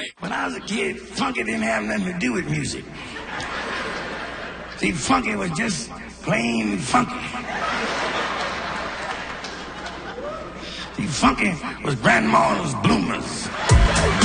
When I was a kid, funky didn't have nothing to do with music. See, funky was just plain funky. See, funky was grandma's bloomers.